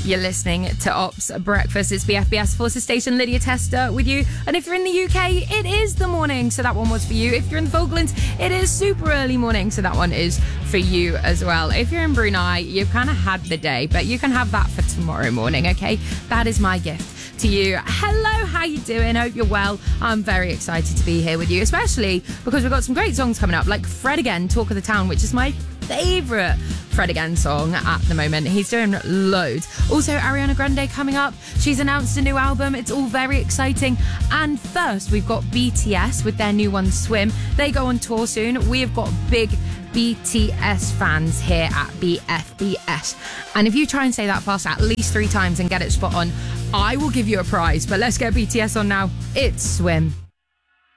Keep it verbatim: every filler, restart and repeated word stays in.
You're listening to Ops Breakfast. It's B F B S Forces Station, Lydia Tester with you. And if you're in the U K, it is the morning, so that one was for you. If you're in the Falklands, it is super early morning, so that one is for you as well. If you're in Brunei, you've kind of had the day, but you can have that for tomorrow morning, okay? That is my gift to you. Hello, how you doing? Hope you're well. I'm very excited to be here with you, especially because we've got some great songs coming up, like Fred Again, Talk of the Town, which is my favourite Fred Again song at the moment. He's doing loads. Also, Ariana Grande coming up. She's announced a new album. It's all very exciting. And first, we've got B T S with their new one, Swim. They go on tour soon. We have got big B T S fans here at B F B S. And if you try and say that fast at least three times and get it spot on, I will give you a prize. But let's get B T S on now. It's Swim.